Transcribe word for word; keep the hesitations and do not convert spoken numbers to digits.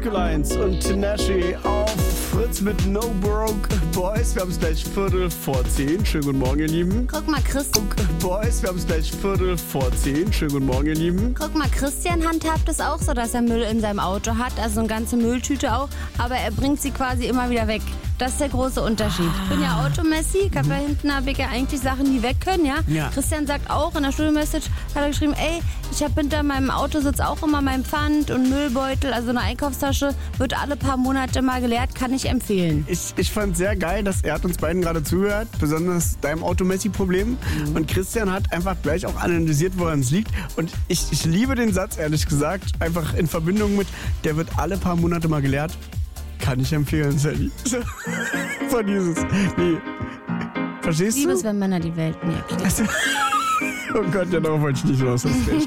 Nicolines und Tinashe auf Fritz mit No Broke Boys. Wir haben es gleich Viertel vor zehn. Schönen guten Morgen, ihr Lieben. Guck mal, Chris. Boys, wir haben es gleich Viertel vor zehn. Schönen guten Morgen, ihr Lieben. Guck mal, Christian handhabt es auch so, dass er Müll in seinem Auto hat, also eine ganze Mülltüte auch, aber er bringt sie quasi immer wieder weg. Das ist der große Unterschied. Ich bin ja Automessi, ich habe ja hinten habe ich ja eigentlich Sachen, die weg können, ja? Ja. Christian sagt auch in der Studio-Message, hat er geschrieben, ey, ich habe hinter meinem Autositz auch immer mein Pfand und Müllbeutel, also eine Einkaufstasche, wird alle paar Monate mal geleert, kann ich empfehlen. Ich, ich fand sehr geil, dass er hat uns beiden gerade zugehört, besonders deinem Automessi-Problem. Mhm. Und Christian hat einfach gleich auch analysiert, woran es liegt. Und ich, ich liebe den Satz, ehrlich gesagt, einfach in Verbindung mit, der wird alle paar Monate mal geleert. Kann ich empfehlen, Sally. So, so dieses, nee. Verstehst Liebes, du? wenn Männer die Welt mir erklären. Oh Gott, ja, darauf wollte ich nicht raus. Das ist echt